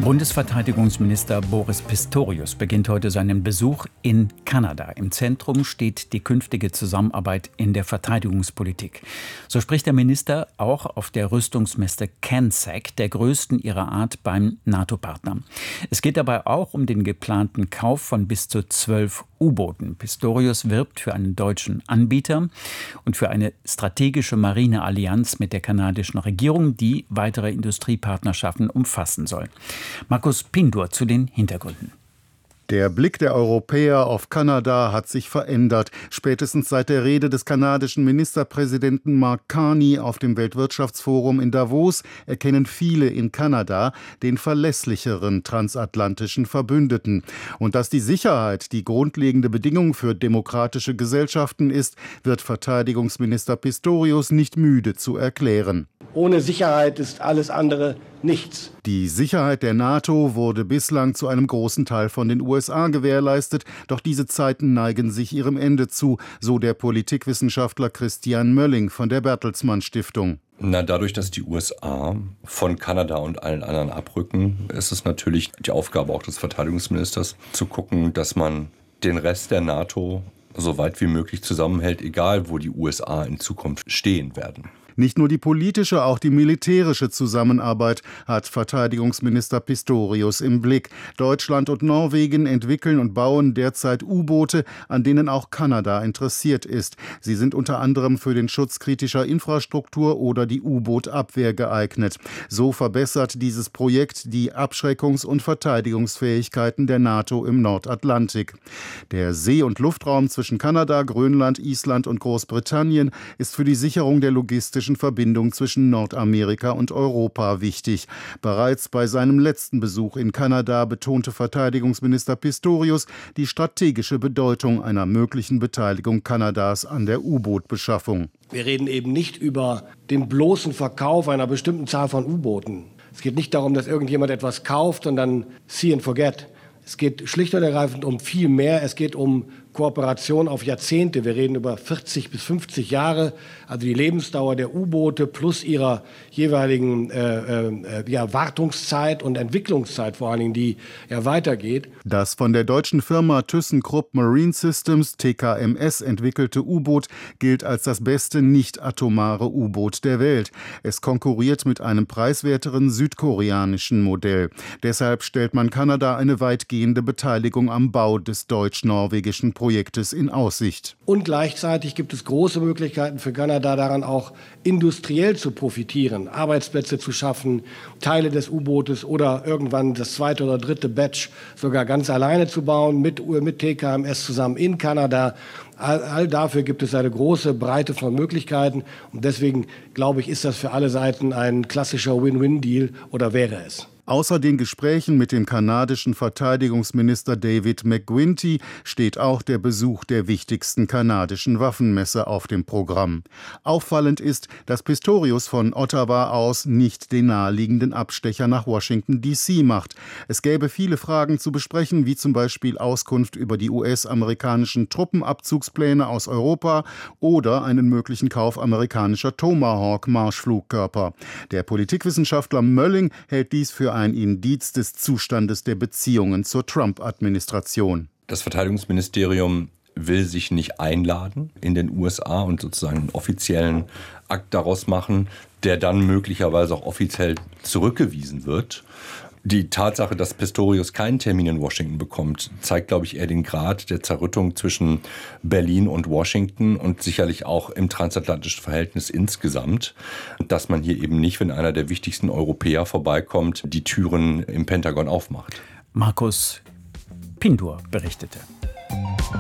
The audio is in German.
Bundesverteidigungsminister Boris Pistorius beginnt heute seinen Besuch in Kanada. Im Zentrum steht die künftige Zusammenarbeit in der Verteidigungspolitik. So spricht der Minister auch auf der Rüstungsmesse CANSEC, der größten ihrer Art beim NATO-Partner. Es geht dabei auch um den geplanten Kauf von bis zu 12 U-Booten. Pistorius wirbt für einen deutschen Anbieter und für eine strategische Marineallianz mit der kanadischen Regierung, die weitere Industriepartnerschaften umfassen soll. Markus Pindur zu den Hintergründen. Der Blick der Europäer auf Kanada hat sich verändert. Spätestens seit der Rede des kanadischen Ministerpräsidenten Mark Carney auf dem Weltwirtschaftsforum in Davos erkennen viele in Kanada den verlässlicheren transatlantischen Verbündeten. Und dass die Sicherheit die grundlegende Bedingung für demokratische Gesellschaften ist, wird Verteidigungsminister Pistorius nicht müde zu erklären. Ohne Sicherheit ist alles andere nichts. Die Sicherheit der NATO wurde bislang zu einem großen Teil von den USA gewährleistet, doch diese Zeiten neigen sich ihrem Ende zu, so der Politikwissenschaftler Christian Mölling von der Bertelsmann Stiftung. Dadurch, dass die USA von Kanada und allen anderen abrücken, ist es natürlich die Aufgabe auch des Verteidigungsministers, zu gucken, dass man den Rest der NATO so weit wie möglich zusammenhält, egal wo die USA in Zukunft stehen werden. Nicht nur die politische, auch die militärische Zusammenarbeit hat Verteidigungsminister Pistorius im Blick. Deutschland und Norwegen entwickeln und bauen derzeit U-Boote, an denen auch Kanada interessiert ist. Sie sind unter anderem für den Schutz kritischer Infrastruktur oder die U-Boot-Abwehr geeignet. So verbessert dieses Projekt die Abschreckungs- und Verteidigungsfähigkeiten der NATO im Nordatlantik. Der See- und Luftraum zwischen Kanada, Grönland, Island und Großbritannien ist für die Sicherung der logistischen Verbindung zwischen Nordamerika und Europa wichtig. Bereits bei seinem letzten Besuch in Kanada betonte Verteidigungsminister Pistorius die strategische Bedeutung einer möglichen Beteiligung Kanadas an der U-Boot-Beschaffung. Wir reden eben nicht über den bloßen Verkauf einer bestimmten Zahl von U-Booten. Es geht nicht darum, dass irgendjemand etwas kauft und dann see and forget. Es geht schlicht und ergreifend um viel mehr. Es geht um Kooperation auf Jahrzehnte. Wir reden über 40 bis 50 Jahre, also die Lebensdauer der U-Boote plus ihrer jeweiligen Wartungszeit und Entwicklungszeit vor allen Dingen, die ja weitergeht. Das von der deutschen Firma ThyssenKrupp Marine Systems, TKMS, entwickelte U-Boot gilt als das beste nicht-atomare U-Boot der Welt. Es konkurriert mit einem preiswerteren südkoreanischen Modell. Deshalb stellt man Kanada eine weitgehende Beteiligung am Bau des deutsch-norwegischen Projektes in Aussicht. Und gleichzeitig gibt es große Möglichkeiten für Kanada daran auch industriell zu profitieren, Arbeitsplätze zu schaffen, Teile des U-Bootes oder irgendwann das zweite oder dritte Batch sogar ganz alleine zu bauen, mit TKMS zusammen in Kanada. All dafür gibt es eine große Breite von Möglichkeiten und deswegen, glaube ich, ist das für alle Seiten ein klassischer Win-Win-Deal oder wäre es. Außer den Gesprächen mit dem kanadischen Verteidigungsminister David McGuinty steht auch der Besuch der wichtigsten kanadischen Waffenmesse auf dem Programm. Auffallend ist, dass Pistorius von Ottawa aus nicht den naheliegenden Abstecher nach Washington D.C. macht. Es gäbe viele Fragen zu besprechen, wie zum Beispiel Auskunft über die US-amerikanischen Truppenabzugspläne aus Europa oder einen möglichen Kauf amerikanischer Tomahawk-Marschflugkörper. Der Politikwissenschaftler Mölling hält dies für ein Indiz des Zustandes der Beziehungen zur Trump-Administration. Das Verteidigungsministerium will sich nicht einladen in den USA und sozusagen einen offiziellen Akt daraus machen, der dann möglicherweise auch offiziell zurückgewiesen wird. Die Tatsache, dass Pistorius keinen Termin in Washington bekommt, zeigt, glaube ich, eher den Grad der Zerrüttung zwischen Berlin und Washington und sicherlich auch im transatlantischen Verhältnis insgesamt. Dass man hier eben nicht, wenn einer der wichtigsten Europäer vorbeikommt, die Türen im Pentagon aufmacht. Markus Pindur berichtete.